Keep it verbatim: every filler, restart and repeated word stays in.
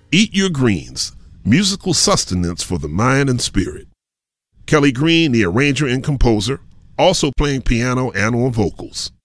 Eat Your Greens, musical sustenance for the mind and spirit. Kelly Green, the arranger and composer, also playing piano and on vocals.